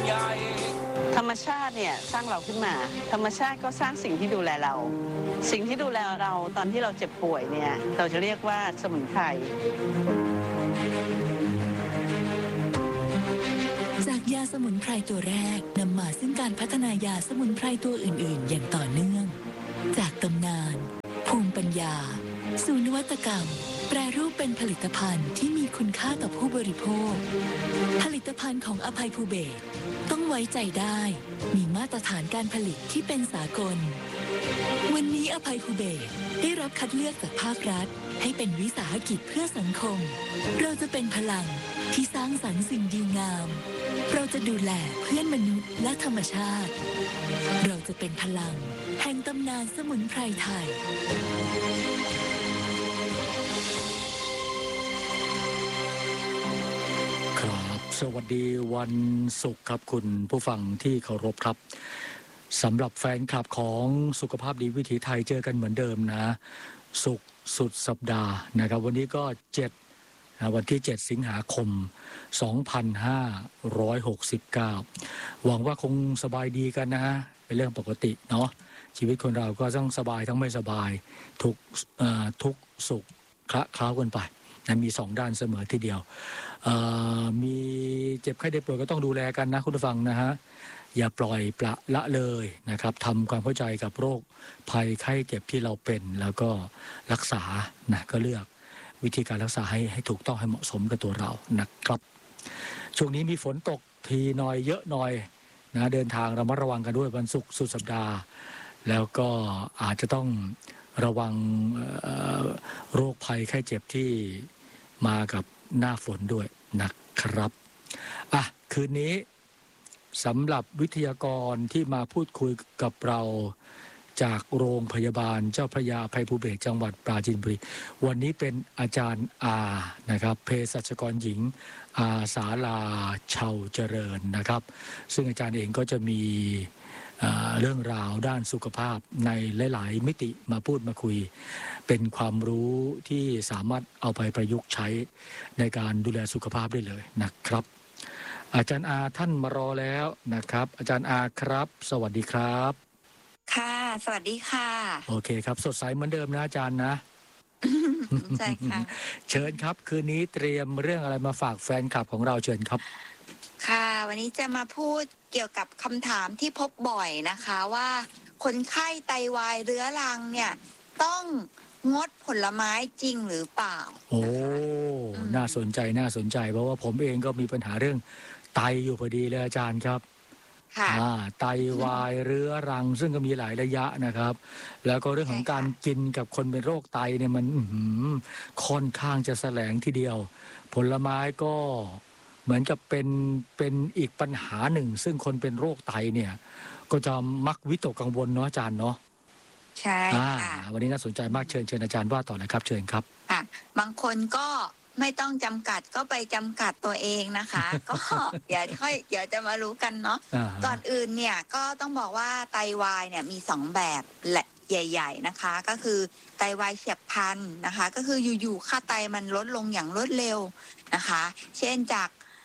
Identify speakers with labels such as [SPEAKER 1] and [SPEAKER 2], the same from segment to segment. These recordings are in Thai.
[SPEAKER 1] ใหญ่
[SPEAKER 2] ธรรมชาติเนี่ยสร้างเราขึ้นมาธรรมชาติก็สร้างสิ่งที่ดูแลเราสิ่งที่ดูแลเราตอนที่เราเจ็บป่วยเนี่ยเราจะเรียกว่าสมุนไพร
[SPEAKER 3] จากยาสมุนไพรตัวแรกนำมาซึ่งการพัฒนายาสมุนไพรตัวอื่นๆอย่างต่อเนื่องจากตำนานภูมิปัญญาสู่นวัตกรรมแปรรูปเป็นผลิตภัณฑ์ที่มีคุณค่าต่อผู้บริโภคผลิตภัณฑ์ของอภัยภูเบศรต้องไว้ใจได้มีมาตรฐานการผลิตที่เป็นสากลวันนี้อภัยภูเบศรได้รับคัดเลือกจากภาครัฐให้เป็นวิสาหกิจเพื่อสังคมเราจะเป็นพลังที่สร้างสรรค์สิ่งดีงามเราจะดูแลเพื่อนมนุษย์และธรรมชาติเราจะเป็นพลังแห่งตำนานสมุนไพรไทย
[SPEAKER 4] ครับสวัสดีวันศุกร์ครับคุณผู้ฟังที่เคารพครับสำหรับแฟนคลับของสุขภาพดีวิถีไทยเจอกันเหมือนเดิมนะศุกร์สุดสัปดาห์นะครับวันนี้ก็วันที่7สิงหาคม2569หวังว่าคงสบายดีกันนะเป็นเรื่องปกติเนาะชีวิตคนเราก็ต้องสบายทั้งไม่สบายทุกสุขคละเคล้ากันไปนะมี2ด้านเสมอทีเดียวมีเจ็บไข้ได้ป่วยก็ต้องดูแลกันนะคุณผู้ฟังนะฮะอย่าปล่อยปละละเลยนะครับทำความเข้าใจกับโรคภัยไข้เจ็บที่เราเป็นแล้วก็รักษานะก็เลือกวิธีการรักษาให้ถูกต้องให้เหมาะสมกับตัวเรานะครับช่วงนี้มีฝนตกทีหน่อยเยอะหน่อยนะเดินทางระมัดระวังกันด้วยวันศุกร์สุดสัปดาห์แล้วก็อาจจะต้องระวังโรคภัยไข้เจ็บที่มากับหน้าฝนด้วยนะครับคืนนี้สำหรับวิทยากรที่มาพูดคุยกับเราจากโรงพยาบาลเจ้าพระยาอภัยภูเบศรจังหวัดปราจีนบุรีวันนี้เป็นอาจารย์นะครับเภสัชกรหญิงศาลาเชาเจริญนะครับซึ่งอาจารย์เองก็จะมีเรื่องราวด้านสุขภาพในหลายๆมิติมาพูดมาคุยเป็นความรู้ที่สามารถเอาไปประยุกต์ใช้ในการดูแลสุขภาพได้เลยนะครับอาจารย์ท่านมารอแล้วนะครับอาจารย์ครับสวัสดีครับ
[SPEAKER 5] ค่ะสวัสดีค่ะ
[SPEAKER 4] โอเคครับสดใสเหมือนเดิมนะอาจารย์นะ
[SPEAKER 5] ใช่ค่ะ
[SPEAKER 4] เชิญครับคืนนี้เตรียมเรื่องอะไรมาฝากแฟนคลับของเราเชิญครับ
[SPEAKER 5] ค่ะวันนี้จะมาพูดเกี่ยวกับคำถามที่พบบ่อยนะคะว่าคนไข้ไตวายเรื้อรังเนี่ยต้องงดผลไม้จริงหรือเปล่า
[SPEAKER 4] โอ้น่าสนใจเพราะว่าผมเองก็มีปัญหาเรื่องไตอยู่พอดีเลยอาจารย์ครับไตวายเรื้อรังซึ่งก็มีหลายระยะนะครับแล้วก็เรื่องของการกินกับคนเป็นโรคไตเนี่ยมันค่อนข้างจะแสลงทีเดียวผลไม้ก็เหมือนกับเป็นอีกปัญหาหนึ่งซึ่งคนเป็นโรคไตเนี่ยก็จะมักวิตกกังวลเนาะอาจารย์เนาะ
[SPEAKER 5] ใช่ค่ะ
[SPEAKER 4] วันนี้น่าสนใจมากเชิญอาจารย์ว่าต่อเลยครับเชิญครับ
[SPEAKER 5] บางคนก็ไม่ต้องจำกัดก็ไปจำกัดตัวเองนะคะก็เดี๋ยวจะมารู้กันเนาะก่อนอื่นเนี่ยก็ต้องบอกว่าไตวายเนี่ยมี2แบบและใหญ่ๆนะคะก็คือไตวายเฉียบพลันนะคะก็คืออยู่ๆค่าไตมันลดลงอย่างรวดเร็วนะคะเช่นจาก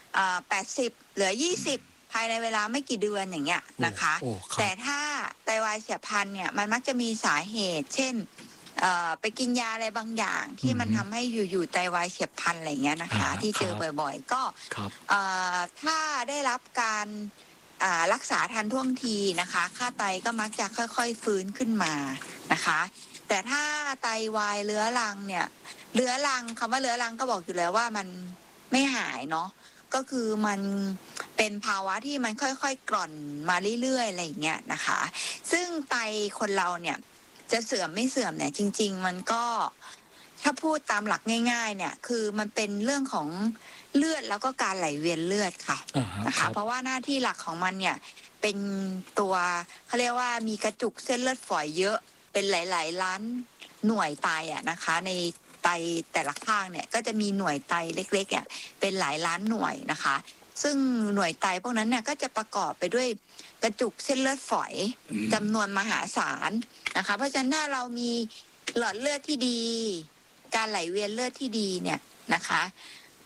[SPEAKER 5] 80เหลือ20ภายในเวลาไม่กี่เดือนอย่างเงี้ยนะคะแต่ถ้าไตวายเฉียบพลันเนี่ยมันมักจะมีสาเหตุเช่นไปกินยาอะไรบางอย่างที่มันทำให้อยู่ๆไตวายเฉียบพลันอะไรเงี้ยนะคะที่เจอบ่อยๆก็ถ้าได้รับการรักษาทันท่วงทีนะคะค่าไตก็มักจะค่อยๆฟื้นขึ้นมานะคะแต่ถ้าไตวายเรื้อรังเนี่ยเรื้อรังคำว่าเรื้อรังก็บอกอยู่แล้วว่ามันไม่หายเนาะก็คือมันเป็นภาวะที่มันค่อยๆกร่อนมาเรื่อยๆอะไรอย่างเงี้ยนะคะซึ่งไตคนเราเนี่ยจะเสื่อมไม่เสื่อมเนี่ยจริงๆมันก็ถ้าพูดตามหลักง่ายๆเนี่ยคือมันเป็นเรื่องของเลือดแล้วก็การไหลเวียนเลือดค่ะนะคะเพราะว่าหน้าที่หลักของมันเนี่ยเป็นตัวเขาเรียกว่ามีกระจุกเส้นเลือดฝอยเยอะเป็นหลายๆล้านหน่วยไตนะคะในไตแต่ละข้างเนี่ยก็จะมีหน่วยไตเล็กๆเนี่ยเป็นหลายล้านหน่วยนะคะซึ่งหน่วยไตพวกนั้นเนี่ยก็จะประกอบไปด้วยกระจุกเส้นเลือดฝอยจำนวนมหาศาลนะคะเพราะฉะนั้นถ้าเรามีหลอดเลือดที่ดีการไหลเวียนเลือดที่ดีเนี่ยนะคะ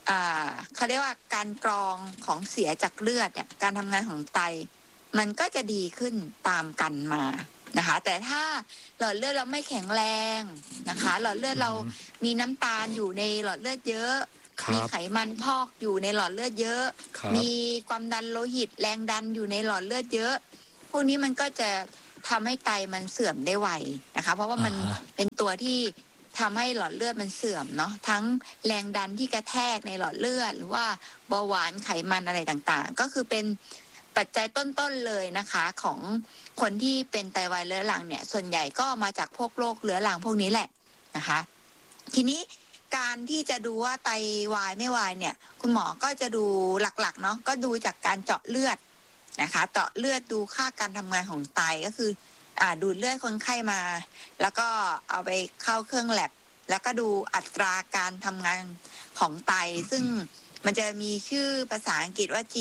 [SPEAKER 5] เขาเรียกว่าการกรองของเสียจากเลือดเนี่ยการทำงานของไตมันก็จะดีขึ้นตามกันมานะคะแต่ถ้าหลอดเลือดเราไม่แข็งแรงนะคะหลอดเลือดเรามีน้ำตาลอยู่ในหลอดเลือดเยอะมีไขมันพอกอยู่ในหลอดเลือดเยอะมีความดันโลหิตแรงดันอยู่ในหลอดเลือดเยอะพวกนี้มันก็จะทำให้ไตมันเสื่อมได้ไวนะคะเพราะว่ามันเป็นตัวที่ทำให้หลอดเลือดมันเสื่อมเนาะทั้งแรงดันที่กระแทกในหลอดเลือดหรือว่าเบาหวานไขมันอะไรต่างๆก็คือเป็นปัจจัยต้นๆเลยนะคะของคนที่เป็นไตวายเรื้อรังเนี่ยส่วนใหญ่ก็มาจากพวกโรคเรื้อรังพวกนี้แหละนะคะทีนี้การที่จะดูว่าไตวายไม่วายเนี่ยคุณหมอก็จะดูหลักๆเนาะก็ดูจากการเจาะเลือดนะคะเจาะเลือดดูค่าการทำงานของไตก็คือดูดเลือดคนไข้มาแล้วก็เอาไปเข้าเครื่องแลบแล้วก็ดูอัตราการทำงานของไตซึ่งมันจะมีชื่อภาษาอังกฤษว่า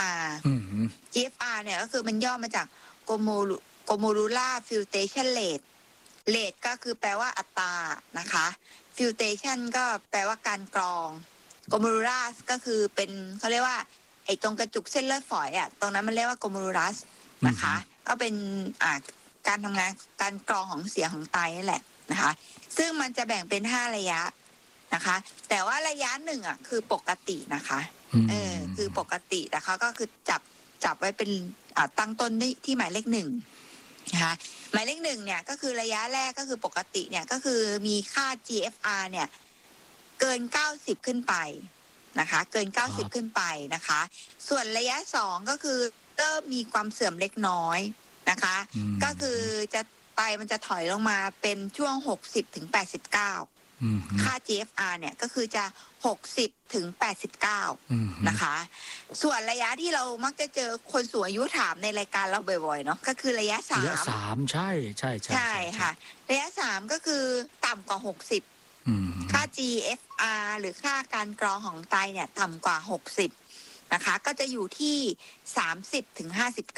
[SPEAKER 5] GFR เนี่ยก็คือมันย่อมาจาก glomerular filtration rate ก็คือแปลว่าอัตรานะคะ filtration ก็แปลว่าการกรอง glomerular ก็คือเป็นเขาเรียกว่าไอ้ตรงกระจุกเส้นเลือดฝอยตรงนั้นมันเรียกว่า glomerulus นะคะก็เป็นการทำงานการกรองของเสียของไตนั่นแหละนะคะซึ่งมันจะแบ่งเป็น5ระยะนะคะแต่ว่าระยะหนึ่งคือปกตินะคะคือปกติแต่เขาก็คือจับไว้เป็นตั้งต้นที่หมายเลข 1นะคะหมายเลข 1เนี่ยก็คือระยะแรกก็คือปกติเนี่ยก็คือมีค่า GFR เนี่ยเกิน90ขึ้นไปนะคะเกิน90ขึ้นไปนะคะส่วนระยะ2ก็คือเริ่มมีความเสื่อมเล็กน้อยนะคะก็คือมันจะถอยลงมาเป็นช่วง60ถึง89ค่า GFR เนี่ยก็คือจะ60ถึง89นะคะส่วนระยะที่เรามักจะเจอคนสูงอายุถามในรายการเราบ่อยๆเนาะก็คือระยะ3ใช่ค่ะระยะ3ก็คือต่ำกว่า60ค่า GFR หรือค่าการกรองของไตเนี่ยต่ำกว่า60นะคะก็จะอยู่ที่30ถึง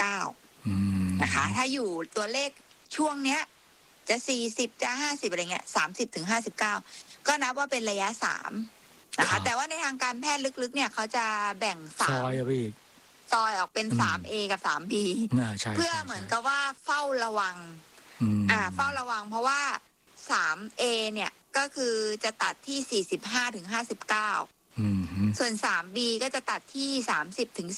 [SPEAKER 5] 59นะคะถ้าอยู่ตัวเลขช่วงเนี้ยจะ40จะ50อะไรเงี้ย30ถึง59ก็นับว่าเป็นระยะ3นะคะแต่ว่าในทางการแพทย์ลึกๆเนี่ยเขาจะแบ่งซอยออกเป็น 3A กับ 3B เพื่อเหมือนกับว่าเฝ้าระวังเฝ้าระวังเพราะว่า 3A เนี่ยก็คือจะตัดที่45ถึง59ส่วน 3B ก็จะตัดที่30ถึง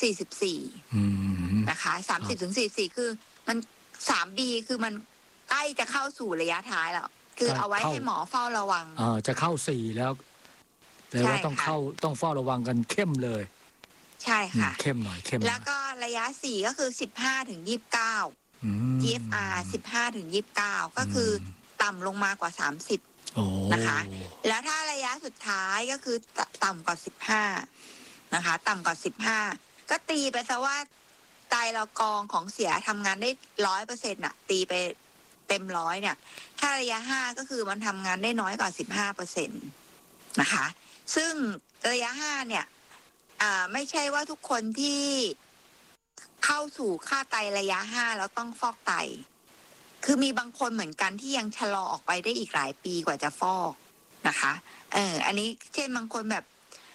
[SPEAKER 5] 44นะคะ30ถึง44คือมัน 3B คือมันใกล้จะเข้าสู่ระยะท้ายแล้วคือเอาไว้ให้หมอเฝ้าระวัง
[SPEAKER 4] จะเข้า4แล้วแต่ว่าต้องเฝ้าระวังกันเข้มเลย
[SPEAKER 5] ใช่ค่ะ
[SPEAKER 4] เข้มหน่อย
[SPEAKER 5] แล้วก็ระยะ4ก็คือ15ถึง29 GFR 15ถึง29ก็คือต่ำลงมากว่า30นะคะแล้วถ้าระยะสุดท้ายก็คือต่ำกว่า15นะคะต่ำกว่า15ก็ตีไปซะว่าไตเรากรองของเสียทำงานได้ 100% น่ะตีไปเต็ม100เนี่ยถ้าระยะ5ก็คือมันทำงานได้น้อยกว่า 15% นะคะซึ่งระยะ5เนี่ยไม่ใช่ว่าทุกคนที่เข้าสู่ค่าไตระยะ5แล้วต้องฟอกไตคือมีบางคนเหมือนกันที่ยังชะลอออกไปได้อีกหลายปีกว่าจะฟอกนะคะอันนี้เช่นบางคนแบบ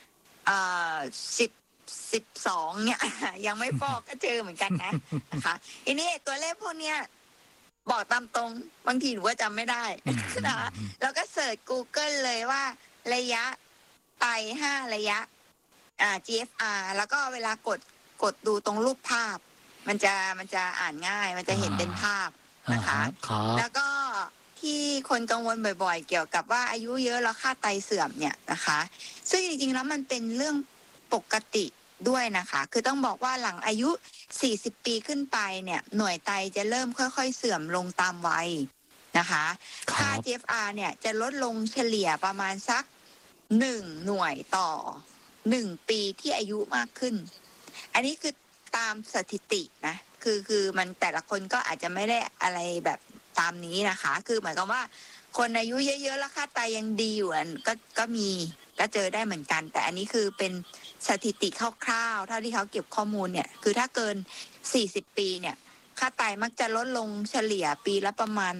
[SPEAKER 5] 12เนี่ยยังไม่ฟอกก็เจอเหมือนกันนะคะทีนี้ตัวเลขพวกเนี้ยบอกตามตรงบางทีหนูก็จำไม่ได้นะคะแล้วก็เสิร์ช Google เลยว่าระยะไต5ระยะGFR แล้วก็เวลากดดูตรงรูปภาพมันจะอ่านง่ายมันจะเห็นเป็นภาพนะคะแล้วก็ที่คนกังวลบ่อยๆเกี่ยวกับว่าอายุเยอะแล้วค่าไตเสื่อมเนี่ยนะคะซึ่งจริงๆแล้วมันเป็นเรื่องปกติด้วยนะคะคือต้องบอกว่าหลังอายุ40ปีขึ้นไปเนี่ยหน่วยไตจะเริ่มค่อยๆเสื่อมลงตามวัยนะคะค่า GFR เนี่ยจะลดลงเฉลี่ยประมาณสัก1หน่วยต่อ1ปีที่อายุมากขึ้นอันนี้คือตามสถิตินะคือมันแต่ละคนก็อาจจะไม่ได้อะไรแบบตามนี้นะคะคือหมายความว่าคนอายุเยอะๆแล้วค่าไตยังดีอยู่ก็มีก็เจอได้เหมือนกันแต่อันนี้คือเป็นสถิติคร่าวๆเท่าที่เขาเก็บข้อมูลเนี่ยคือถ้าเกิน40ปีเนี่ยค่าไตมักจะลดลงเฉลี่ยปีละประมาณ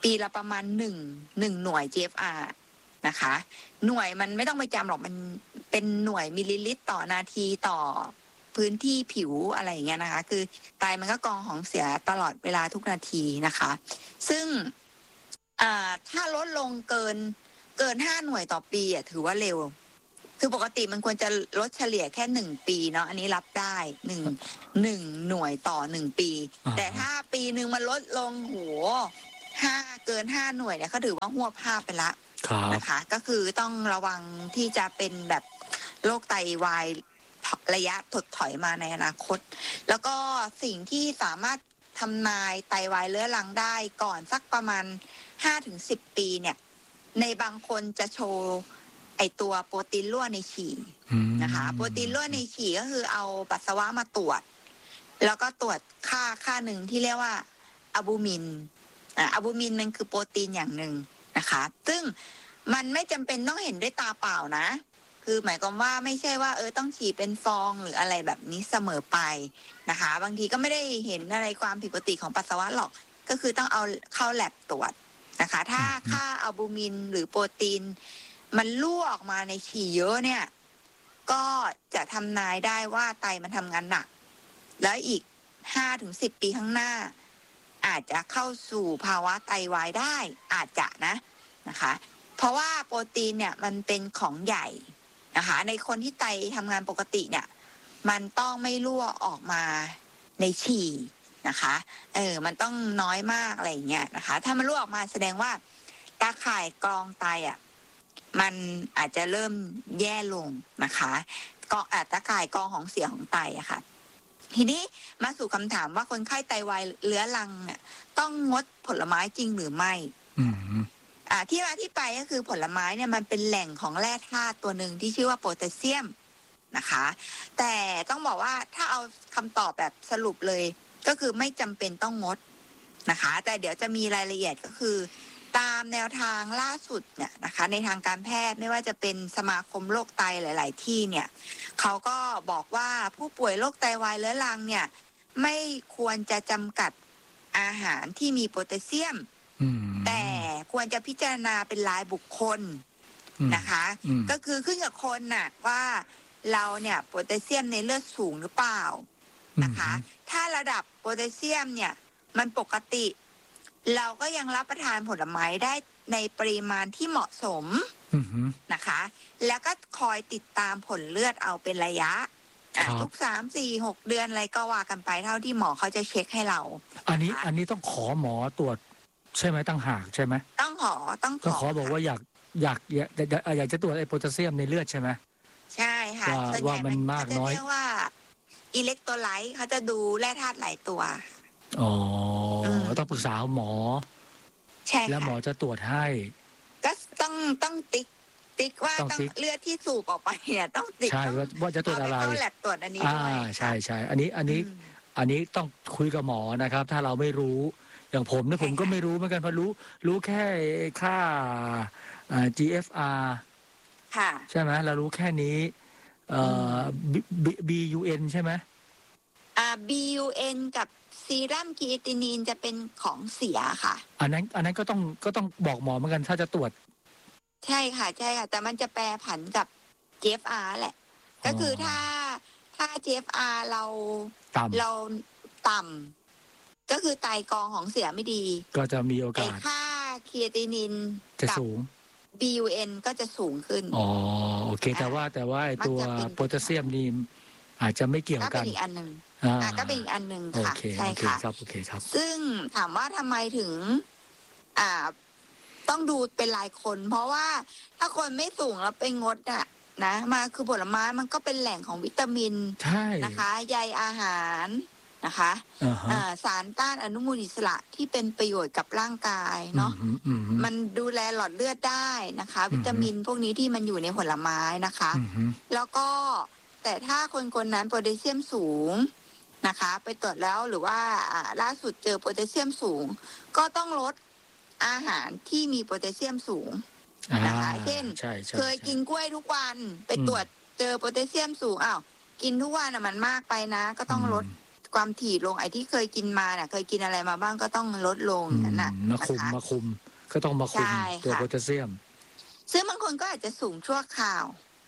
[SPEAKER 5] 1หน่วย GFR นะคะหน่วยมันไม่ต้องไปจำหรอกมันเป็นหน่วยมิลลิลิตรต่อนาทีต่อพื้นที่ผิวอะไรอย่างเงี้ยนะคะคือไตมันก็กรองของเสียตลอดเวลาทุกนาทีนะคะ ซึ่งถ้าลดลงเกิน5 หน่วยต่อปีถือว่าเร็วคือปกติมันควรจะลดเฉลี่ยแค่1 ปีเนาะอันนี้รับได้1 หน่วยต่อ1 ปีแต่ถ้าปีหนึ่งมันลดลงเกิน5 หน่วยเนี่ยเขาถือว่าหัวภาพไปละนะคะก็คือต้องระวังที่จะเป็นแบบโรคไตวายระยะถดถอยมาในอนาคตแล้วก็สิ่งที่สามารถทำนายไตวายเรื้อรังได้ก่อนสักประมาณ5-10 ปีเนี่ยในบางคนจะโชว์ไอตัวโปรตีนรั่วในฉี่นะคะโปรตีนรั่วในฉี่ก็คือเอาปัสสาวะมาตรวจแล้วก็ตรวจค่าหนึ่งที่เรียกว่าอะบูมินอะบูมินมันคือโปรตีนอย่างหนึ่งนะคะซึ่งมันไม่จำเป็นต้องเห็นด้วยตาเปล่านะคือหมายความว่าไม่ใช่ว่าต้องฉี่เป็นฟองหรืออะไรแบบนี้เสมอไปนะคะบางทีก็ไม่ได้เห็นอะไรความผิดปกติของปัสสาวะหรอกก็คือต้องเอาเข้าแลบตรวจนะคะถ้าค่าอะบูมินหรือโปรตีนมันรั่วออกมาในฉี่เยอะเนี่ยก็จะทำนายได้ว่าไตมันทำงานหนักแล้วอีก5-10 ปีข้างหน้าอาจจะเข้าสู่ภาวะไตวายได้อาจจะนะคะเพราะว่าโปรตีนเนี่ยมันเป็นของใหญ่นะคะในคนที่ไตทำงานปกติเนี่ยมันต้องไม่รั่วออกมาในฉี่นะคะมันต้องน้อยมากอะไรอย่างเงี้ยนะคะถ้ามันรั่วออกมาแสดงว่าตาข่ายกรองไตมันอาจจะเริ่มแย่ลงนะคะก็ตาข่ายกรองของเสียของไตค่ะทีนี้มาสู่คำถามว่าคนไข้ไตวายเรื้อรังเนี่ยต้องงดผลไม้จริงหรือไม่ที่มาที่ไปก็คือผลไม้เนี่ยมันเป็นแหล่งของแร่ธาตุตัวหนึ่งที่ชื่อว่าโพแทสเซียมนะคะแต่ต้องบอกว่าถ้าเอาคำตอบแบบสรุปเลยก็คือไม่จำเป็นต้องงดนะคะแต่เดี๋ยวจะมีรายละเอียดก็คือตามแนวทางล่าสุดเนี่ยนะคะในทางการแพทย์ไม่ว่าจะเป็นสมาคมโรคไตหลายๆที่เนี่ยเขาก็บอกว่าผู้ป่วยโรคไตวายเรื้อรังเนี่ยไม่ควรจะจำกัดอาหารที่มีโพแทสเซียมแต่ควรจะพิจารณาเป็นรายบุคคลนะคะก็คือขึ้นกับคนน่ะว่าเราเนี่ยโพแทสเซียมในเลือดสูงหรือเปล่านะคะถ้าระดับโพแทสเซียมเนี่ยมันปกติเราก็ยังรับประทานผลไม้ได้ในปริมาณที่เหมาะสมนะคะแล้วก็คอยติดตามผลเลือดเอาเป็นระยะทุก3-4-6 เดือนอะไรก็ว่ากันไปเท่าที่หมอเขาจะเช็คให้เราอัน
[SPEAKER 4] นี้ต้องขอหมอตรวจใช่ไหมตั้งหากใช่ไหม
[SPEAKER 5] ต้องขอ
[SPEAKER 4] บอกว่าอยากจะตรวจไอโพแทสเซียมในเลือดใช่ไหม
[SPEAKER 5] ใช่ค่ะ
[SPEAKER 4] ว่ามันมากน้อย
[SPEAKER 5] เรียกว่าอิเล็กโทรไลต์เขาจะดูแร่ธาตุหลายตัว
[SPEAKER 4] ต้องปรึกษาหมอ
[SPEAKER 5] ใช่
[SPEAKER 4] แล้วหมอจะตรวจให้
[SPEAKER 5] ก็ต้องติ๊กว่าต้องเลือดที่สูบออกไปเนี่ยต้องติ๊ก
[SPEAKER 4] ใช่ว่าจะตรวจอะไร
[SPEAKER 5] เข้าแลบตรวจอันนี้ด้วย
[SPEAKER 4] ใช่อันนี้ต้องคุยกับหมอนะครับถ้าเราไม่รู้อย่างผมเนี่ยผมก็ไม่รู้เหมือนกันเพราะรู้แค่ค่าGFR
[SPEAKER 5] ค่ะ
[SPEAKER 4] ใช่ไหมเรารู้แค่นี้BUN ใช่ไหม
[SPEAKER 5] BUN กับซีรัมครีเอตินินจะเป็นของเสียค่ะ
[SPEAKER 4] อันนั้นก็ต้องบอกหมอเหมือนกันถ้าจะตรวจ
[SPEAKER 5] ใช่ค่ะแต่มันจะแปรผันกับ GFR แหละก็คือถ้า GFR เราต่ำก็คือไตกรองของเสียไม่ดี
[SPEAKER 4] ก็จะมีโอกาส
[SPEAKER 5] ค่าครีเอตินิน
[SPEAKER 4] จะสูง
[SPEAKER 5] BUN ก็จะสูงขึ้น
[SPEAKER 4] โอเคแต่ว่าตัวโพแทสเซียมนี่อาจจะไม่เกี่ยวกัน
[SPEAKER 5] ก็เป็นอีกอันหนึ่งก็เป็นอีกอันหนึ่งค่ะใช่
[SPEAKER 4] ค่ะ
[SPEAKER 5] โอเคครับซึ่งถามว่าทำไมถึงต้องดูเป็นรายคนเพราะว่าถ้าคนไม่สูงแล้วไปงดนะมาคือผลไม้มันก็เป็นแหล่งของวิตามินนะคะใยอาหารนะคะสารต้านอนุมูลอิสระที่เป็นประโยชน์กับร่างกายเนาะมันดูแลหลอดเลือดได้นะคะวิตามินพวกนี้ที่มันอยู่ในผลไม้นะคะแล้วก็แต่ถ้าคนนั้นโพแทสเซียมสูงนะคะไปตรวจแล้วหรือว่าล่าสุดเจอโพแทสเซียมสูงก็ต้องลดอาหารที่มีโพแทสเซียมสูงนะคะเช่นเคยกินกล้วยทุกวันไปตรวจเจอโพแทสเซียมสูงกินทุกวันมันมากไปนะก็ต้องลดความถี่ลงไอ้ที่เคยกินมาเคยกินอะไรมาบ้างก็ต้องลดลงนั่นน่ะ
[SPEAKER 4] มาคุมก็ต้องมาคุมตัวโพแทสเซียม
[SPEAKER 5] ซึ่งบางคนก็อาจจะสูงชั่วคราว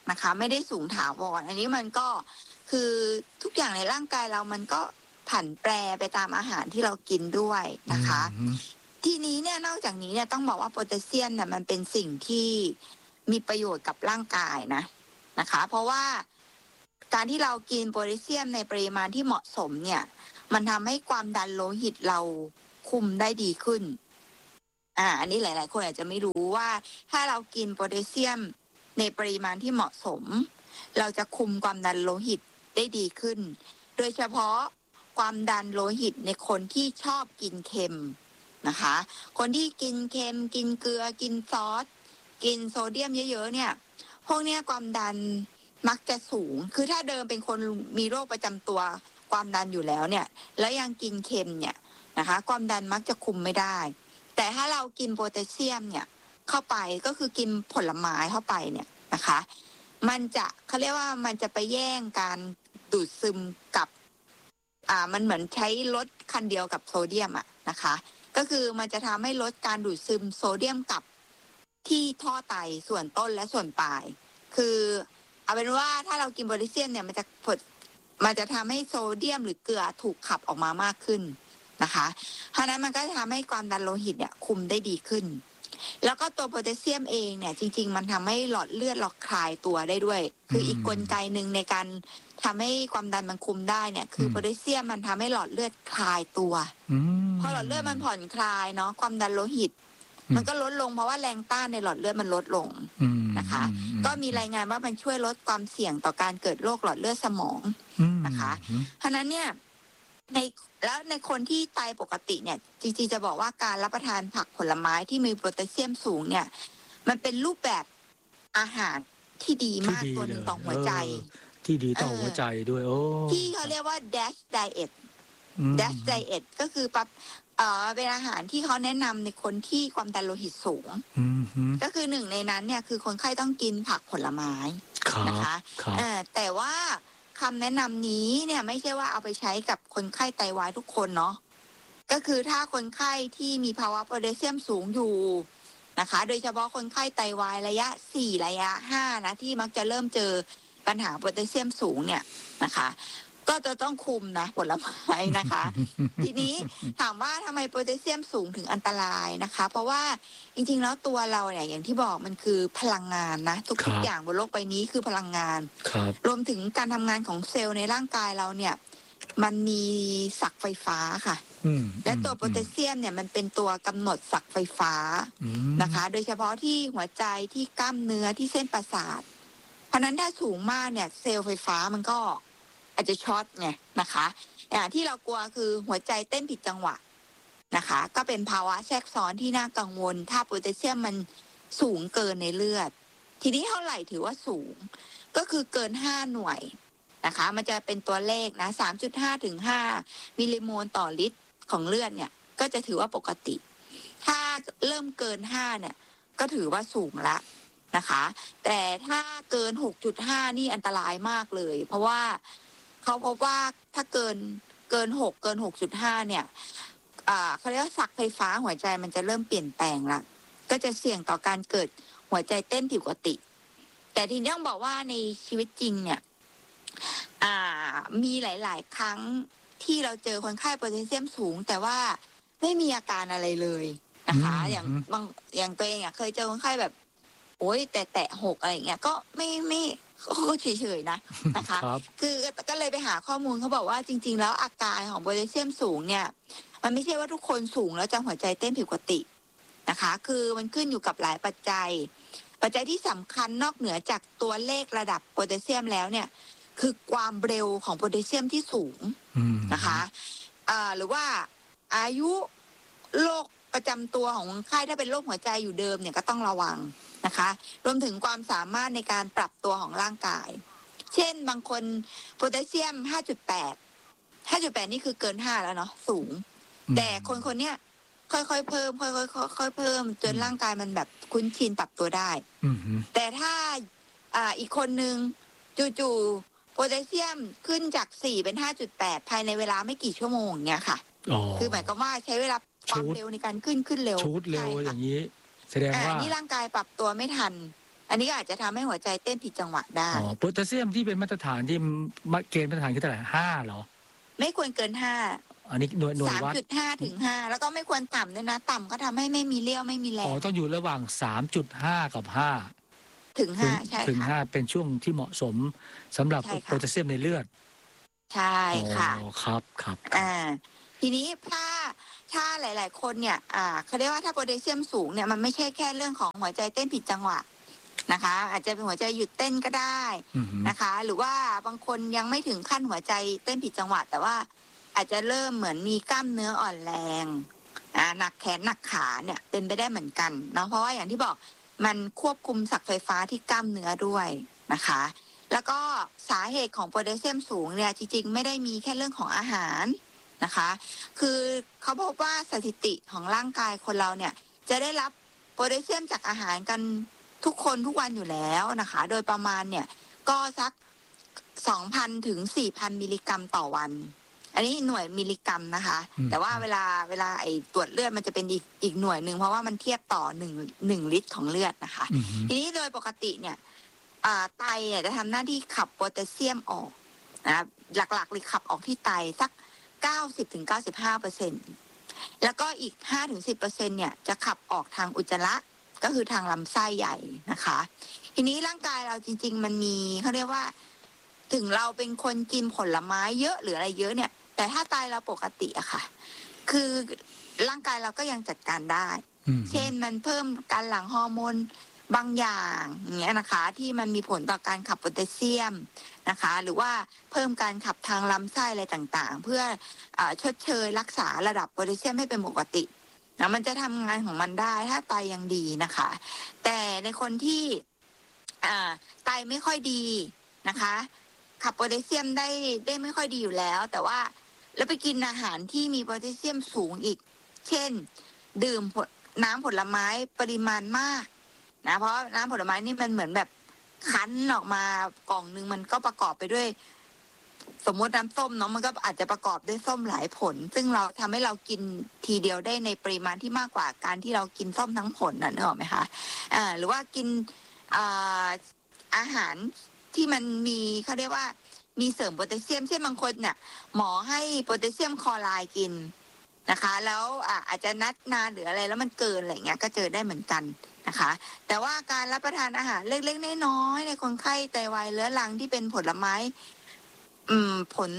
[SPEAKER 5] นะคะ ไม่ได้สูงถาวรอันนี้มันก็คือทุกอย่างในร่างกายเรามันก็ผันแปรไปตามอาหารที่เรากินด้วยนะคะ ทีนี้เนี่ยนอกจากนี้เนี่ยต้องบอกว่าโพแทสเซียมเนี่ยมันเป็นสิ่งที่มีประโยชน์กับร่างกายนะคะ เพราะว่าการที่เรากินโพแทสเซียมในปริมาณที่เหมาะสมเนี่ยมันทำให้ความดันโลหิตเราคุมได้ดีขึ้นอันนี้หลายๆคนอาจจะไม่รู้ว่าถ้าเรากินโพแทสเซียมในปริมาณที่เหมาะสมเราจะคุมความดันโลหิตได้ดีขึ้นโดยเฉพาะความดันโลหิตในคนที่ชอบกินเค็มนะคะคนที่กินเค็มกินเกลือกินซอสกินโซเดียมเยอะๆเนี่ยพวกเนี้ยความดันมักจะสูงคือถ้าเดิมเป็นคนมีโรคประจำตัวความดันอยู่แล้วเนี่ยแล้วยังกินเค็มเนี่ยนะคะความดันมักจะคุมไม่ได้แต่ถ้าเรากินโพแทสเซียมเนี่ยเข้าไปก็คือกินผลไม้เข้าไปเนี่ยนะคะมันจะเขาเรียกว่ามันจะไปแย่งการดูดซึมกับมันเหมือนใช้รถคันเดียวกับโซเดียมนะคะก็คือมันจะทำให้ลดการดูดซึมโซเดียมกับที่ท่อไตส่วนต้นและส่วนปลายคือเอาเป็นว่าถ้าเรากินโพแทสเซียมเนี่ยมันจะทำให้โซเดียมหรือเกลือถูกขับออกมามากขึ้นนะคะเพราะนั้นมันก็จะทำให้ความดันโลหิตเนี่ยคุมได้ดีขึ้นแล้วก็ตัวโพแทสเซียมเองเนี่ยจริงๆมันทำให้หลอดเลือดเราคลายตัวได้ด้วยคืออีกกลไกหนึ่งในการทำให้ความดันมันคุมได้เนี่ยคือโพแทสเซียมมันทำให้หลอดเลือดคลายตัวพอหลอดเลือดมันผ่อนคลายเนาะความดันโลหิตมันก็ลดลงเพราะว่าแรงต้านในหลอดเลือดมันลดลงนะคะก็มีรายงานว่ามันช่วยลดความเสี่ยงต่อการเกิดโรคหลอดเลือดสมองนะคะเพราะนั้นเนี่ยในคนที่ไตปกติเนี่ยจริงๆจะบอกว่าการรับประทานผักผลไม้ที่มีโพแทสเซียมสูงเนี่ยมันเป็นรูปแบบอาหารที่ดีมากตัวหนึ่งต่อหัวใจ
[SPEAKER 4] ที่ดีต่อหัวใจด้วยโอ้
[SPEAKER 5] ที่เขาเรียกว่า DASH diet DASH diet ก็คือเป็นอาหารที่เขาแนะนำในคนที่ความดันโลหิตสูงก็คือหนึ่งในนั้นเนี่ยคือคนไข้ต้องกินผักผลไม้นะคะแต่ว่าคำแนะนำนี้เนี่ยไม่ใช่ว่าเอาไปใช้กับคนไข้ไตวายทุกคนเนาะก็คือถ้าคนไข้ที่มีภาวะโพแทสเซียมสูงอยู่นะคะโดยเฉพาะคนไข้ไตวายระยะ4ระยะ5นะที่มักจะเริ่มเจอปัญหาโพแทสเซียมสูงเนี่ยนะคะก็จะต้องคุมนะผลไม้นะคะ ทีนี้ถามว่าทำไมโพแทสเซียมสูงถึงอันตรายนะคะเพราะว่าจริงๆแล้วตัวเราเนี่ยอย่างที่บอกมันคือพลังงานนะทุกอย่างบนโลกใบนี้คือพลังงานรวมถึงการทำงานของเซลล์ในร่างกายเราเนี่ยมันมีศักไฟฟ้าค่ะและตัวโพแทสเซียมเนี่ยมันเป็นตัวกำหนดศักไฟฟ้านะคะโดยเฉพาะที่หัวใจที่กล้ามเนื้อที่เส้นประสาทเพราะนั้นถ้าสูงมากเนี่ยเซลล์ไฟฟ้ามันก็อาจจะช็อตไงนะคะที่เรากลัวคือหัวใจเต้นผิดจังหวะนะคะก็เป็นภาวะแทรกซ้อนที่น่ากังวลถ้าโพแทสเซียมมันสูงเกินในเลือดทีนี้เท่าไหร่ถือว่าสูงก็คือเกิน5หน่วยนะคะมันจะเป็นตัวเลขนะ 3.5 ถึง 5 มิลลิโมลต่อลิตรของเลือดเนี่ยก็จะถือว่าปกติถ้าเริ่มเกิน5เนี่ยก็ถือว่าสูงละนะคะแต่ถ้าเกิน 6.5 นี่อันตรายมากเลยเพราะว่าเขาพบว่าถ้าเกิน6เกิน 6.5 เนี่ยเขาเรียกว่าศักไฟฟ้าหัวใจมันจะเริ่มเปลี่ยนแปลงละก็จะเสี่ยงต่อการเกิดหัวใจเต้นผิดปกติแต่ทีนี้ต้องบอกว่าในชีวิตจริงเนี่ยมีหลายๆครั้งที่เราเจอคนไข้โพแทสเซียมสูงแต่ว่าไม่มีอาการอะไรเลยนะคะอย่างตัวเองเคยเจอคนไข้แบบโอ๊ยแต่6อะไรอย่างเงี้ยก็ไม่ก็เฉยๆนะคะคือก็เลยไปหาข้อมูลเขาบอกว่าจริงๆแล้วอาการของโพแทสเซียมสูงเนี่ยมันไม่ใช่ว่าทุกคนสูงแล้วจะหัวใจเต้นผิดปกตินะคะคือมันขึ้นอยู่กับหลายปัจจัยที่สำคัญนอกเหนือจากตัวเลขระดับโพแทสเซียมแล้วเนี่ยคือความเร็วของโพแทสเซียมที่สูงนะคะหรือว่าอายุโรคประจำตัวของคนไข้ถ้าเป็นโรคหัวใจอยู่เดิมเนี่ยก็ต้องระวังนะคะรวมถึงความสามารถในการปรับตัวของร่างกายเช่นบางคนโพแทสเซียม 5.8 นี่คือเกิน5แล้วเนาะสูงแต่คนเนี้ยค่อยๆเพิ่มค่อยๆเพิ่มจนร่างกายมันแบบคุ้นชินปรับตัวได้แต่ถ้าอีกคนนึงจู่ๆโพแทสเซียมขึ้นจาก4เป็น 5.8 ภายในเวลาไม่กี่ชั่วโมงเนี่ยค่ะคือหมายความว่าใช้เวลาความเร็วในการขึ้นเร็ว
[SPEAKER 4] ชุดเร็วอย่างนี้แสดงว่า
[SPEAKER 5] นี่ร่างกายปรับตัวไม่ทันอันนี้ก็อาจจะทำให้หัวใจเต้นผิดจังหวะได้
[SPEAKER 4] โพแทสเซียมที่เป็นมาตรฐานที่เกณฑ์มาตรฐานคือเท่าไหร่5เหรอ
[SPEAKER 5] ไม่ควรเกิน5
[SPEAKER 4] อันนี้หน่วยวัด
[SPEAKER 5] 3.5 ถึง 5แล้วก็ไม่ควรต่ำด้วยนะต่ำก็ทำให้ไม่มีเลี้ยวไม่มีแรง
[SPEAKER 4] ต้องอยู่ระหว่าง 3.5 กับ5
[SPEAKER 5] ถึง5ใช่
[SPEAKER 4] ถึง5เป็นช่วงที่เหมาะสมสำหรับโพแทสเซียมในเลือด
[SPEAKER 5] ใช่ค่ะ
[SPEAKER 4] ครับ
[SPEAKER 5] ทีนี้ถ้าหลายๆคนเนี่ยเขาเรียกว่าถ้าโพแทสเซียมสูงเนี่ยมันไม่ใช่แค่เรื่องของหัวใจเต้นผิดจังหวะนะคะอาจจะเป็นหัวใจหยุดเต้นก็ได้นะคะหรือว่าบางคนยังไม่ถึงขั้นหัวใจเต้นผิดจังหวะแต่ว่าอาจจะเริ่มเหมือนมีกล้ามเนื้ออ่อนแรงหนักแขนหนักขาเนี่ยเป็นไปได้เหมือนกันเนาะเพราะว่าอย่างที่บอกมันควบคุมศักย์ไฟฟ้าที่กล้ามเนื้อด้วยนะคะแล้วก็สาเหตุของโพแทสเซียมสูงเนี่ยจริงๆไม่ได้มีแค่เรื่องของอาหารนะคะคือเขาพบว่าสถิติของร่างกายคนเราเนี่ยจะได้รับโพแทสเซียมจากอาหารกันทุกคนทุกวันอยู่แล้วนะคะโดยประมาณเนี่ยก็สัก 2,000 ถึง 4,000 มิลลิกรัมต่อวันอันนี้หน่วยมิลลิกรัมนะคะแต่ว่าเวลาไอ้ตรวจเลือดมันจะเป็นอีกหน่วยหนึ่งเพราะว่ามันเทียบต่อ1ลิตรของเลือดนะคะทีนี้โดยปกติเนี่ยไตเนี่ยจะทำหน้าที่ขับโพแทสเซียมออกนะหลักๆเลยขับออกที่ไตสัก 90-95% แล้วก็อีก 5-10% เนี่ยจะขับออกทางอุจจาระก็คือทางลำไส้ใหญ่นะคะทีนี้ร่างกายเราจริงๆมันมีเขาเรียกว่าถึงเราเป็นคนกินผลไม้เยอะหรืออะไรเยอะเนี่ยแต่ถ้าไตเราปกติอะค่ะคือร่างกายเราก็ยังจัดการได้เช่นมันเพิ่มการหลั่งฮอร์โมนบางอย่างอย่างเงี้ยนะคะที่มันมีผลต่อการขับโพแทสเซียมนะคะหรือว่าเพิ่มการขับทางลำไส้อะไรต่างๆเพื่อชดเชยรักษาระดับโพแทสเซียมให้เป็นปกตินะมันจะทำงานของมันได้ถ้าไตยังดีนะคะแต่ในคนที่ไตไม่ค่อยดีนะคะขับโพแทสเซียมได้ไม่ค่อยดีอยู่แล้วแต่ว่าแล้วไปกินอาหารที่มีโพแทสเซียมสูงอีกเช่นดื่มน้ำผลไม้ปริมาณมากนะเพราะน้ำผลไม้นี่มันเหมือนแบบคั้นออกมากล่องนึงมันก็ประกอบไปด้วยสมมติน้ำส้มเนาะมันก็อาจจะประกอบด้วยส้มหลายผลซึ่งเราทำให้เรากินทีเดียวได้ในปริมาณที่มากกว่าการที่เรากินส้มทั้งผลนึกออกไหมคะหรือว่ากินอาหารที่มันมีเขาเรียกว่ามีเสริมโพแทสเซียมเช่นบางคนเนี่ยหมอให้โพแทสเซียมคลอไรด์กินนะคะแล้วอาจจะนัดนานหรืออะไรแล้วมันเกินอะไรเงี้ยก็เจอได้เหมือนกันนะคะแต่ว่าการรับประทานอาหารเล็กๆน้อยๆในคนไข้ไตวายเรื้อรังที่เป็นผลไม้ผล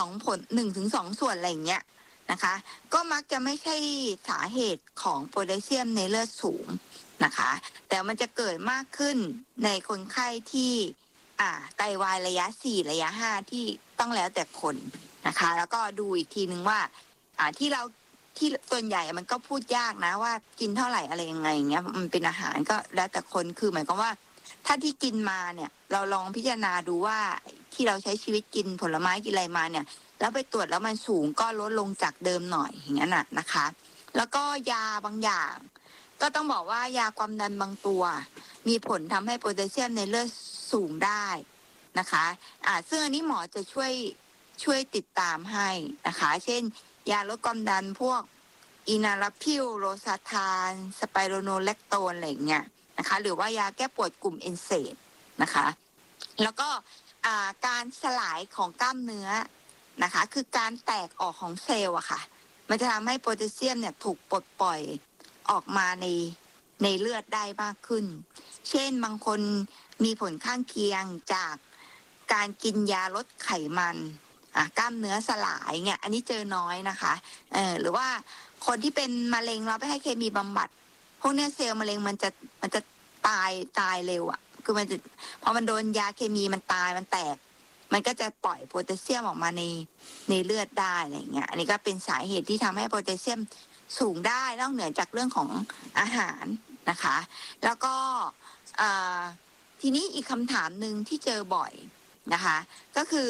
[SPEAKER 5] 1-2 ส่วนอะไรเงี้ยนะคะก็มักจะไม่ใช่สาเหตุของโพแทสเซียมในเลือดสูงนะคะแต่มันจะเกิดมากขึ้นในคนไข้ที่ไตวายระยะ4ระยะ5ที่ต้องแล้วแต่คนนะคะแล้วก็ดูอีกทีนึงว่าที่ส่วนใหญ่มันก็พูดยากนะว่ากินเท่าไหร่อะไรยังไงเงี้ยมันเป็นอาหารก็แล้วแต่คนคือหมายความว่าถ้าที่กินมาเนี่ยเราลองพิจารณาดูว่าที่เราใช้ชีวิตกินผลไม้กินอะไรมาเนี่ยแล้วไปตรวจแล้วมันสูงก็ลดลงจากเดิมหน่อยอย่างนั้นนะคะแล้วก็ยาบางอย่างก็ต้องบอกว่ายาความดันบางตัวมีผลทำให้โพแทสเซียมในเลือดสูงได้นะคะซึ่งอันนี้หมอจะช่วยติดตามให้นะคะเช่นยาลดความดันพวกอินาลาพิลโรซาทานสไปโรโนแลคโตนอะไรอย่างเงี้ยนะคะหรือว่ายาแก้ปวดกลุ่มเอนเซดนะคะแล้วก็การสลายของกล้ามเนื้อนะคะคือการแตกออกของเซลล์อะค่ะมันจะทำให้โพแทสเซียมเนี่ยถูกปลดปล่อยออกมาในเลือดได้มากขึ้นเช่นบางคนมีผลข้างเคียงจากการกินยาลดไขมันกล้ามเนื้อสลายเนี่ยอันนี้เจอน้อยนะคะหรือว่าคนที่เป็นมะเร็งเราไปให้เคมีบำบัดพวกเนี้ยเซลล์มะเร็งมันจะตายเร็วอ่ะคือมันจะพอมันโดนยาเคมีมันตายมันแตกมันก็จะปล่อยโพแทสเซียมออกมาในเลือดได้อะไรเงี้ยอันนี้ก็เป็นสาเหตุที่ทำให้โพแทสเซียมสูงได้นอกเหนือจากเรื่องของอาหารนะคะแล้วก็ทีนี้อีกคำถามหนึ่งที่เจอบ่อยนะคะก็คือ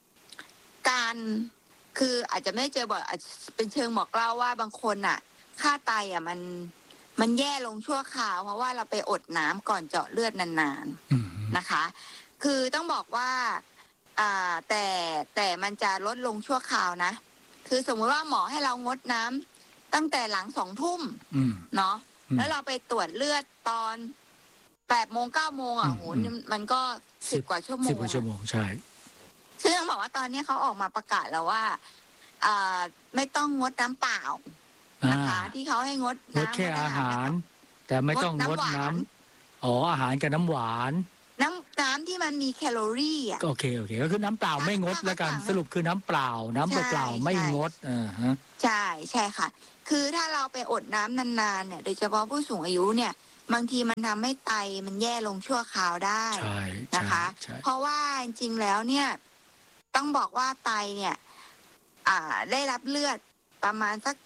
[SPEAKER 5] คืออาจจะไม่เจอบ่อยอาจจะเป็นเชิงบอกเล่าว่าบางคนค่าไตมันแย่ลงชั่วคราวเพราะว่าเราไปอดน้ำก่อนเจาะเลือดนานๆนะคะคือต้องบอกว่าแต่มันจะลดลงชั่วคราวนะคือสมมติว่าหมอให้เรางดน้ำตั้งแต่หลัง20:00 เนาะแล้วเราไปตรวจเลือดตอน 8 โมง 9 โมงอ่ะโหมันก็10 กว่าชั่วโมง
[SPEAKER 4] 10 กว่าชั่วโมงใช่
[SPEAKER 5] ซึ่งต้องบอกว่าตอนนี้เขาออกมาประกาศแล้วว่าไม่ต้องงดน้ำเปล่านะคะที่เขาให้งด
[SPEAKER 4] น้ำแค่อาหารแต่ไม่ต้องงดน้ำอาหารกับน้ำหวาน
[SPEAKER 5] น้ำที่มันมีแคลอรี่อ่ะ
[SPEAKER 4] โอเคก็คือน้ำเปล่าไม่งดแล้วกันสรุปคือน้ำเปล่าไม่งด
[SPEAKER 5] ใช่ค่ะคือถ้าเราไปอดน้ำนานๆเนี่ยโดยเฉพาะผู้สูงอายุเนี่ยบางทีมันทำให้ไตมันแย่ลงชั่วคราวได้นะคะเพราะว่าจริงๆแล้วเนี่ยต้องบอกว่าไตเนี่ยได้รับเลือดประมาณสัก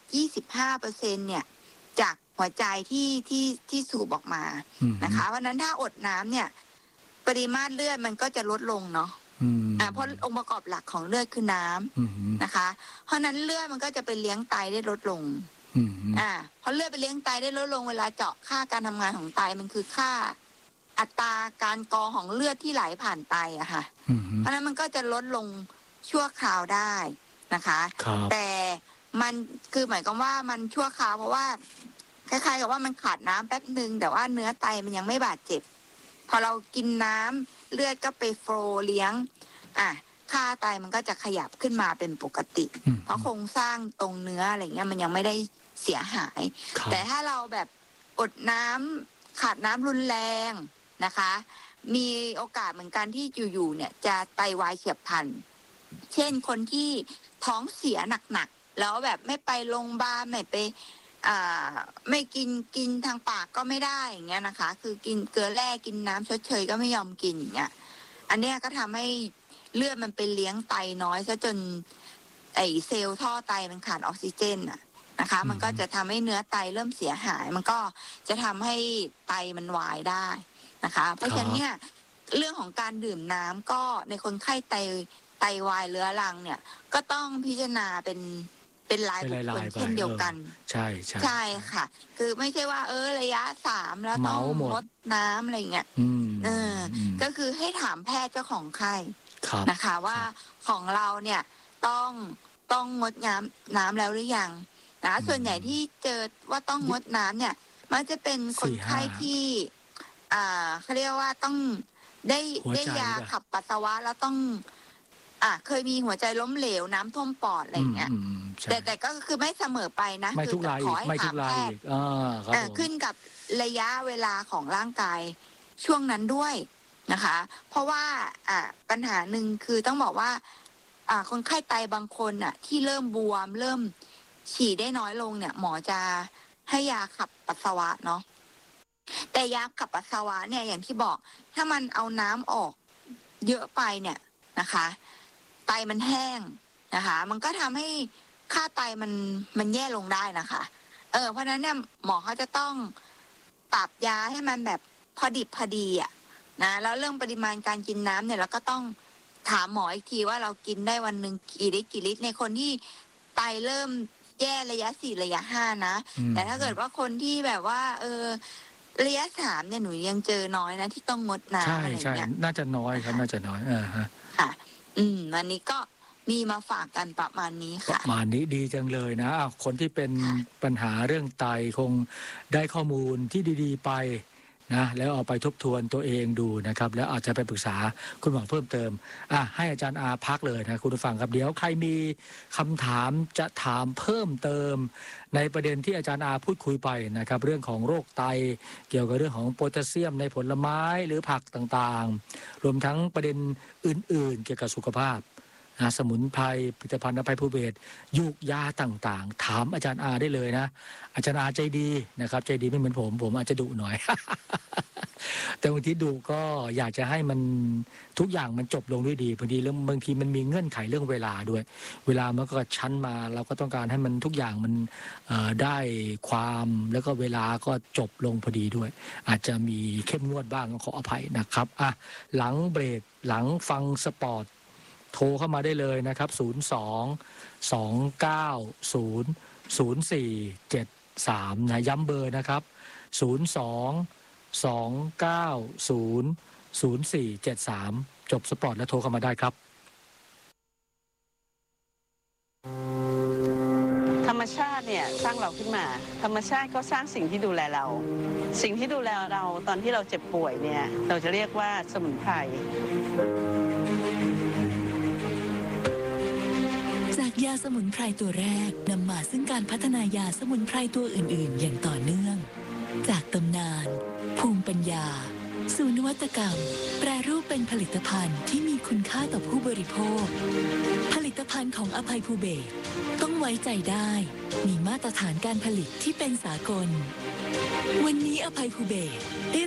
[SPEAKER 5] 25% เนี่ยจากหัวใจที่สูบออกมานะคะเพราะนั้นถ้าอดน้ำเนี่ยปริมาตรเลือดมันก็จะลดลงเนาะเพราะองค์ประกอบหลักของเลือดคือน้ำนะคะเพราะนั้นเลือดมันก็จะไปเลี้ยงไตได้ลดลงพอเลือดไปเลี้ยงไตได้ลดลงเวลาเจาะค่าการทำงานของไตมันคือค่าอัตราการกรองของเลือดที่ไหลผ่านไตอะค่ะเพราะนั้นมันก็จะลดลงชั่วคราวได้นะคะแต่มันคือหมายความว่ามันชั่วคราวเพราะว่าคล้ายๆกับว่ามันขาดน้ำแป๊บนึงแต่ว่าเนื้อไตมันยังไม่บาดเจ็บพอเรากินน้ำเลือดก็ไปโฟลเลี้ยงค่าไตมันก็จะขยับขึ้นมาเป็นปกติเพราะโครงสร้างตรงเนื้ออะไรเงี้ยมันยังไม่ได้เสียหายแต่ถ้าเราแบบอดน้ำขาดน้ำรุนแรงนะคะมีโอกาสเหมือนกันที่อยู่ๆเนี่ยจะไตวายเฉียบพลันเช่นคนที่ท้องเสียหนักๆแล้วแบบไม่ไปโรงพยาบาลไม่ไปไม่กินทางปากก็ไม่ได้อย่างเงี้ยนะคะคือกินเกลือแร่กินน้ำชดเชยก็ไม่ยอมกินอย่างเงี้ยอันเนี้ยก็ทำให้เลือดมันไปเลี้ยงไตน้อยซะจนไอเซลล์ท่อไตมันขาดออกซิเจนนะคะมันก็จะทำให้เนื้อไตเริ่มเสียหายมันก็จะทำให้ไตมันวายได้นะคะเพราะฉะนั้นเนี่ยเรื่องของการดื่มน้ำก็ในคนไข้ไตวายเรื้อรังเนี่ยก็ต้องพิจารณาเป็นรายบุคคลเช่นเดียวกัน
[SPEAKER 4] ใช่
[SPEAKER 5] ค่ะคือไม่ใช่ว่าระยะ3แล้วต้องงดน้ำอะไรเงี้ยก็คือให้ถามแพทย์เจ้าของไข้นะคะว่าของเราเนี่ยต้องงดน้ำแล้วหรือยังนะส่วนใหญ่ที่เจอว่าต้องงดน้ำเนี่ยมันจะเป็นคนไข้ที่เขาเรียกว่าต้องได้ยาขับปัสสาวะแล้วต้องเคยมีหัวใจล้มเหลวน้ำท่วมปอดอะไรอย่างเงี้ยแต่ก็คือไม่เสมอไปนะ
[SPEAKER 4] ไม่ทุกรายขอให้ถามแพทย์
[SPEAKER 5] ขึ้นกับระยะเวลาของร่างกายช่วงนั้นด้วยนะคะเพราะว่าปัญหาหนึ่งคือต้องบอกว่าคนไข้ไตบางคนที่เริ่มบวมเริ่มฉี่ได้น้อยลงเนี่ยหมอจะให้ยาขับปัสสาวะเนาะแต่ยาขับปัสสาวะเนี่ยอย่างที่บอกถ้ามันเอาน้ำออกเยอะไปเนี่ยนะคะไตมันแห้งนะคะมันก็ทำให้ค่าไตมันแย่ลงได้นะคะเพราะนั้นเนี่ยหมอเขาจะต้องปรับยาให้มันแบบพอดิบพอดีนะแล้วเรื่องปริมาณการกินน้ำเนี่ยเราก็ต้องถามหมออีกทีว่าเรากินได้วันหนึ่งกี่ลิตรในคนที่ไตเริ่มแย่ระยะ4ระยะ5นะแต่ถ้าเกิดว่าคนที่แบบว่าระยะ3เนี่ยหนูยังเจอน้อยนะที่ต้องงดน้ำอะไรอย่างเงี้ย
[SPEAKER 4] น่าจะน้อยครับน่าจะน้อย
[SPEAKER 5] ค่ะวันนี้ก็มีมาฝากกันประมาณนี้ค่ะ
[SPEAKER 4] ประมาณนี้ดีจังเลยนะคนที่เป็นปัญหาเรื่องไตคงได้ข้อมูลที่ดีๆไปนะแล้วเอาไปทบทวนตัวเองดูนะครับแล้วอาจจะไปปรึกษาคุณหมอเพิ่มเติมให้อาจารย์อาพักเลยนะคุณผู้ฟังครับเดี๋ยวใครมีคำถามจะถามเพิ่มเติมในประเด็นที่อาจารย์อาพูดคุยไปนะครับเรื่องของโรคไตเกี่ยวกับเรื่องของโพแทสเซียมในผลไม้หรือผักต่างๆรวมทั้งประเด็นอื่นๆเกี่ยวกับสุขภาพสมุนไพรผลิตภัณฑ์อภัยภูเบศรยูกยาต่างๆถามอาจารย์อาได้เลยนะอาจารย์อาใจดีนะครับใจดีไม่เหมือนผมอาจจะดุหน่อย แต่บางทีดุก็อยากจะให้มันทุกอย่างมันจบลงด้วยดีบางทีมันมีเงื่อนไขเรื่องเวลาด้วยเวลามันก็ชั้นมาเราก็ต้องการให้มันทุกอย่างมันได้ความแล้วก็เวลาก็จบลงพอดีด้วยอาจจะมีเข้มงวดบ้างขออภัยนะครับหลังเบรกหลังฟังสปอร์ตโทรเข้ามาได้เลยนะครับ02-290-0473นะย้ำเบอร์นะครับ02-290-0473จบสปอร์ตแล้วโทรเข้ามาได้ครับ
[SPEAKER 2] ธรรมชาติเนี่ยสร้างเราขึ้นมาธรรมชาติก็สร้างสิ่งที่ดูแลเราสิ่งที่ดูแลเราตอนที่เราเจ็บป่วยเนี่ยเราจะเรียกว่าสมุนไพร
[SPEAKER 3] จากยาสมุนไพรตัวแรกนำมาซึ่งการพัฒนายาสมุนไพรตัวอื่นๆอย่างต่อเนื่องจากตำนานภูมิปัญญาสู่นวัตกรรมแปรรูปเป็นผลิตภัณฑ์ที่มีคุณค่าต่อผู้บริโภคผลิตภัณฑ์ของอภัยภูเบศรต้องไว้ใจได้มีมาตรฐานการผลิตที่เป็นสากลวันนี้อภัยภูเบศรได้